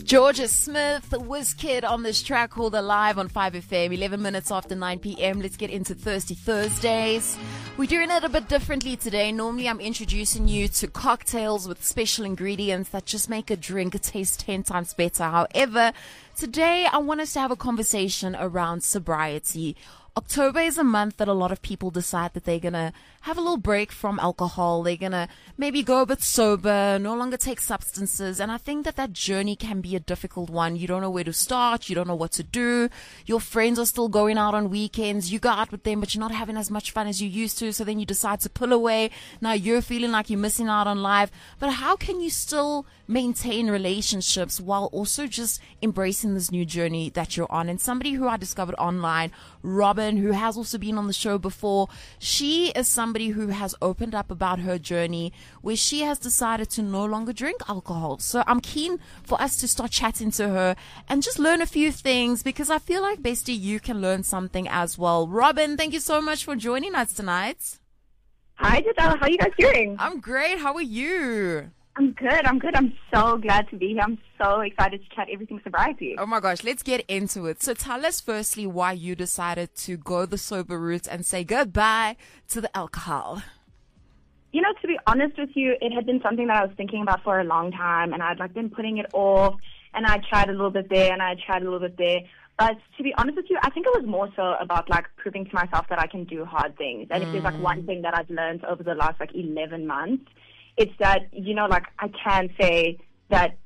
Georgia Smith, WizKid on this track called Alive on 5FM, 11 minutes after 9 p.m. Let's get into Thirsty Thursdays. We're doing it a bit differently today. Normally I'm introducing you to cocktails with special ingredients that just make a drink taste 10 times better. However, today I want us to have a conversation around sobriety. October is a month that a lot of people decide that they're going to have a little break from alcohol. They're going to maybe go a bit sober, no longer take substances. And I think that that journey can be a difficult one. You don't know where to start. You don't know what to do. Your friends are still going out on weekends. You go out with them, but you're not having as much fun as you used to. So then you decide to pull away. Now you're feeling like you're missing out on life. But how can you still maintain relationships while also just embracing this new journey that you're on? And somebody who I discovered online, Robin, who has also been on the show before, she is somebody who has opened up about her journey where she has decided to no longer drink alcohol. So I'm keen for us to start chatting to her and just learn a few things, because I feel like, Bestie, you can learn something as well. Robin, thank you so much for joining us tonight. Hi, Giselle. How are you guys doing? I'm great. How are you? I'm good. I'm so glad to be here. I'm so excited to chat everything sobriety. Oh my gosh, let's get into it. So tell us firstly why you decided to go the sober route and say goodbye to the alcohol. You know, to be honest with you, it had been something that I was thinking about for a long time, and I'd been putting it off, and I tried a little bit there, and I tried a little bit there. But to be honest with you, I think it was more so about proving to myself that I can do hard things. And if there's one thing that I've learned over the last 11 months, it's that, I can say that,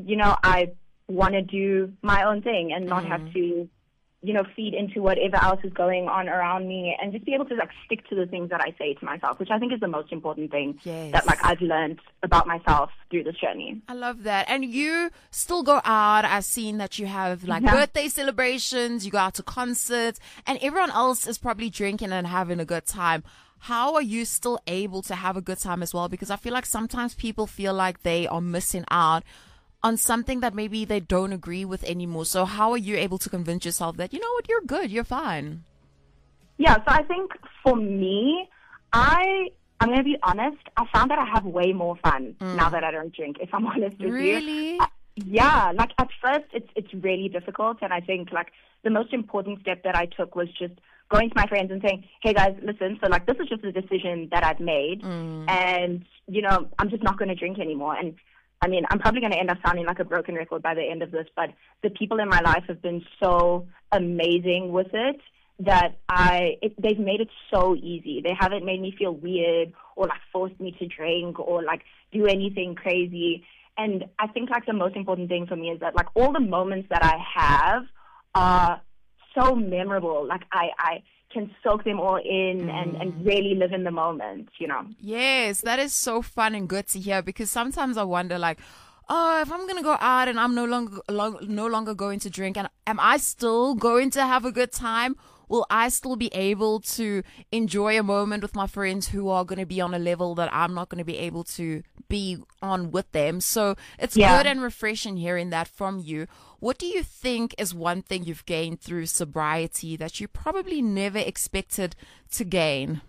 I want to do my own thing and not have to, feed into whatever else is going on around me, and just be able to stick to the things that I say to myself, which I think is the most important thing that I've learned about myself through this journey. I love that. And you still go out. I've seen that you have birthday celebrations, you go out to concerts, and everyone else is probably drinking and having a good time. How are you still able to have a good time as well? Because I feel like sometimes people feel like they are missing out on something that maybe they don't agree with anymore. So how are you able to convince yourself that, you know what, you're good, you're fine? Yeah, so I think for me, I'm going to be honest, I found that I have way more fun now that I don't drink, if I'm honest with you. Really? Yeah, at first it's really difficult, and I think the most important step that I took was just going to my friends and saying, hey guys, listen, so this is just a decision that I've made, and, I'm just not going to drink anymore. And I mean, I'm probably going to end up sounding like a broken record by the end of this, but the people in my life have been so amazing with it that they've made it so easy. They haven't made me feel weird or forced me to drink or do anything crazy. And I think the most important thing for me is that all the moments that I have are so memorable. I can soak them all in and really live in the moment, Yes, that is so fun and good to hear, because sometimes I wonder oh, if I'm going to go out and I'm no longer going to drink, and am I still going to have a good time? Will I still be able to enjoy a moment with my friends who are going to be on a level that I'm not going to be able to be on with them? So it's good and refreshing hearing that from you. What do you think is one thing you've gained through sobriety that you probably never expected to gain?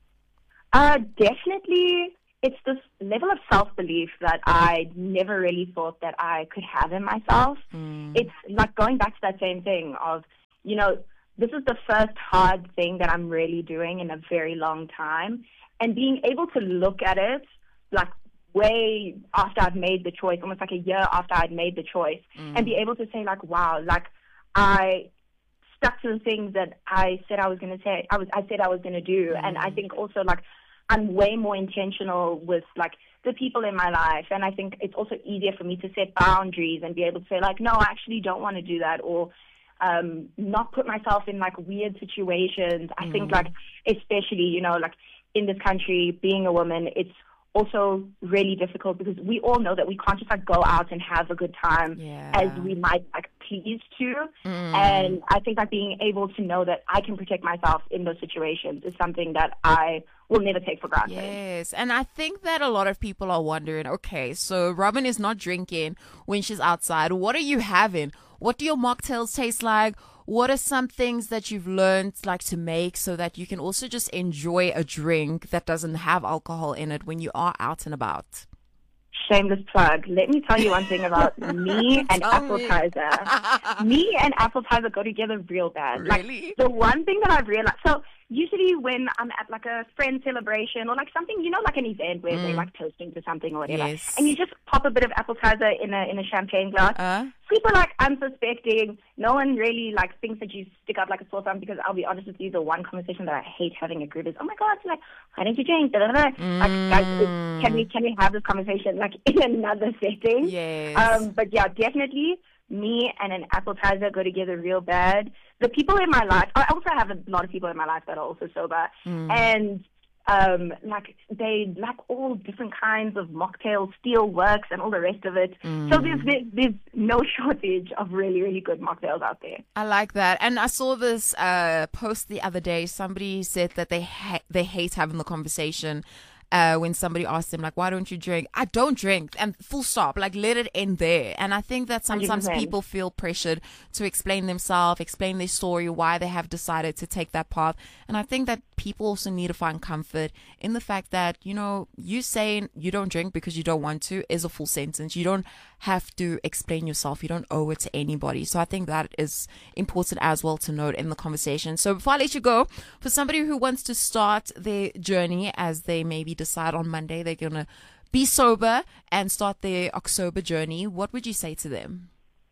Definitely, it's this level of self-belief that I never really thought that I could have in myself. It's going back to that same thing of, this is the first hard thing that I'm really doing in a very long time. And being able to look at it way after I've made the choice, almost a year after I'd made the choice, and be able to say wow, I stuck to the things that I said I was going to say, I said I was going to do. And I think also I'm way more intentional with the people in my life. And I think it's also easier for me to set boundaries and be able to say no, I actually don't want to do that, or not put myself in weird situations. I think especially, in this country, being a woman, it's also really difficult because we all know that we can't just go out and have a good time as we might please to. And I think being able to know that I can protect myself in those situations is something that I will never take for granted. Yes, and I think that a lot of people are wondering, okay, so Robin is not drinking when she's outside. What are you having? What do your mocktails taste like? What are some things that you've learned to make so that you can also just enjoy a drink that doesn't have alcohol in it when you are out and about? shameless plug. Let me tell you one thing about me and appetizer. Me and appetizer go together real bad. Really? Like, the one thing that I've realized, so usually when I'm at like a friend celebration or like something, you know, like an event where they're like toasting to something or whatever, Yes. and you just pop a bit of appetizer in a champagne glass. People like unsuspecting. No one really like thinks that you stick out like a sore thumb, because I'll be honest with you, the one conversation that I hate having a group is, oh my God, like, why don't you drink? Da, da, da. Like, guys, can we have this conversation like in another setting? Yes. But yeah, definitely me and an appetizer go together real bad. The people in my life, I also have a lot of people in my life that are also sober, and like they like all different kinds of mocktails, steel works, and all the rest of it. So there's no shortage of really, really good mocktails out there. I like that. And I saw this post the other day. Somebody said that they hate having the conversation when somebody asks them, like, why don't you drink? I don't drink, and full stop. Like, let it end there. And I think that sometimes 100%. people feel pressured to explain themselves, explain their story, why they have decided to take that path. And I think that people also need to find comfort in the fact that, you know, you saying you don't drink because you don't want to is a full sentence. You don't have to explain yourself. You don't owe it to anybody. So I think that is important as well to note in the conversation. So before I let you go, for somebody who wants to start their journey, as they maybe decide on Monday they're going to be sober and start their October journey, what would you say to them?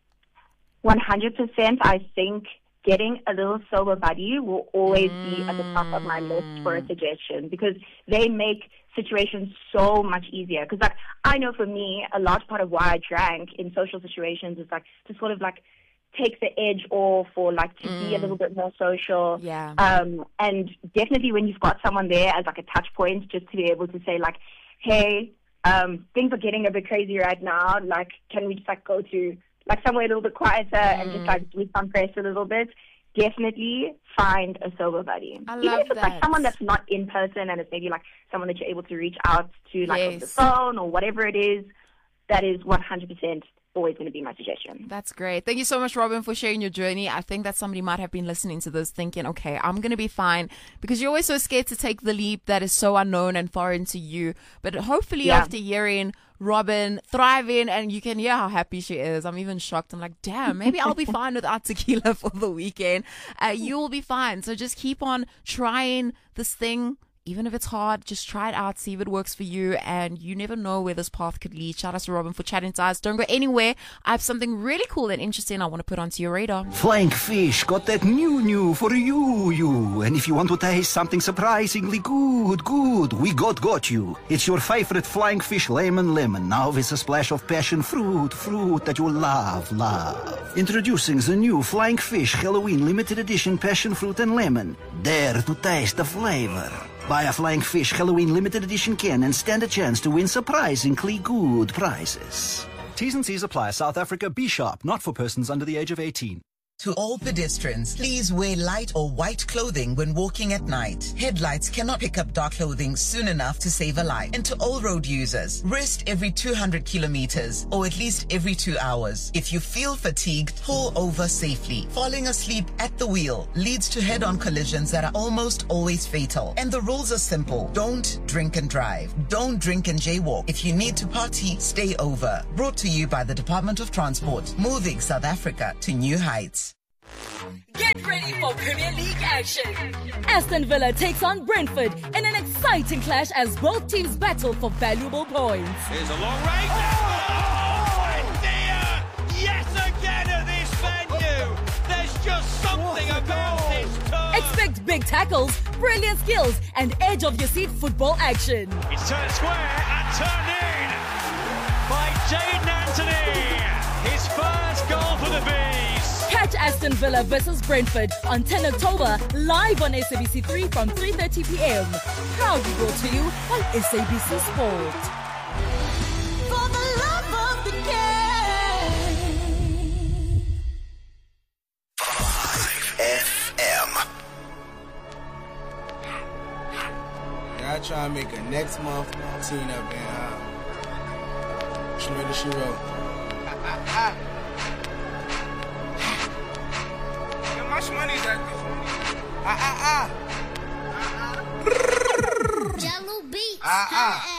100%. I think getting a little sober buddy will always be at the top of my list for a suggestion, because they make situations so much easier. Because like, I know for me, a large part of why I drank in social situations is like to sort of like take the edge off, or like to be a little bit more social. Yeah. And definitely when you've got someone there as like a touch point, just to be able to say like, hey, things are getting a bit crazy right now. Like, can we just like go to like somewhere a little bit quieter and just like decompress a little bit? Definitely find a sober buddy. I Even love if it's that. like someone that's not in person, and it's maybe like someone that you're able to reach out to like over the Yes. phone or whatever it is, that is 100% always going to be my suggestion. That's great. Thank you so much, Robin, for sharing your journey. I think that somebody might have been listening to this thinking, okay, I'm going to be fine, because you're always so scared to take the leap that is so unknown and foreign to you. But hopefully after hearing Robin thriving, and you can hear how happy she is. I'm even shocked. I'm like, damn, maybe I'll be fine without tequila for the weekend. You will be fine. So just keep on trying this thing. Even if it's hard, just try it out, see if it works for you, and you never know where this path could lead. Shout out to Robin for chatting to us. Don't go anywhere. I have something really cool and interesting I want to put onto your radar. Flying Fish got that new for you. And if you want to taste something surprisingly good, we got you. It's your favorite Flying Fish lemon, now with a splash of passion fruit that you love. Introducing the new Flying Fish Halloween limited edition passion fruit and lemon. Dare to taste the flavor. Buy a Flying Fish Halloween limited edition can and stand a chance to win surprisingly good prizes. T's and C's apply. South Africa, be sharp, not for persons under the age of 18. To all pedestrians, please wear light or white clothing when walking at night. Headlights cannot pick up dark clothing soon enough to save a life. And to all road users, rest every 200 kilometers or at least every 2 hours. If you feel fatigued, pull over safely. Falling asleep at the wheel leads to head-on collisions that are almost always fatal. And the rules are simple. Don't drink and drive. Don't drink and jaywalk. If you need to party, stay over. Brought to you by the Department of Transport, moving South Africa to new heights. Get ready for Premier League action. Aston Villa takes on Brentford in an exciting clash as both teams battle for valuable points. Here's a long range. Oh, dear! Yes, again at this venue. There's just something about this turn. Expect big tackles, brilliant skills, and edge of your seat football action. It's turned square and turned in by Jayden Anthony. His first goal for the Bees. Catch Aston Villa versus Brentford on 10 October live on SABC3 from 3:30 p.m. Proudly brought to you on SABC Sport. For the love of the game. 5FM. Yeah, I try to make a next month scene up in Shmurda She Wrote. How much money is that? Jello beats.